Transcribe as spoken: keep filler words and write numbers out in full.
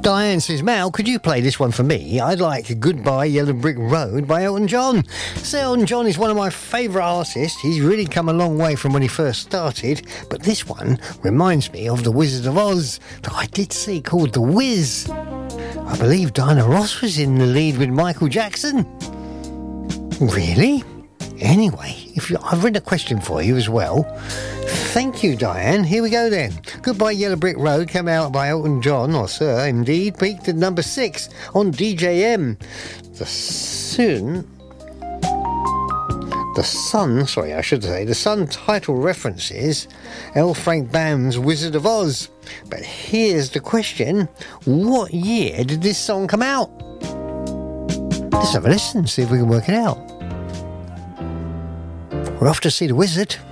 Diane says, Mal, could you play this one for me? I'd like Goodbye Yellow Brick Road by Elton John. So Elton John is one of my favourite artists. He's really come a long way from when he first started, but this one reminds me of The Wizard of Oz that I did see called The Wiz. I believe Diana Ross was in the lead with Michael Jackson. Really? Anyway, if you, I've written a question for you as well. Thank you, Diane. Here we go then. Goodbye Yellow Brick Road came out by Elton John, or Sir, indeed, peaked at number six on D J M. The Sun... The Sun, sorry, I should say, the Sun title references L. Frank Baum's Wizard of Oz. But here's the question. What year did this song come out? Let's have a listen, see if we can work it out. We're off to see the wizard.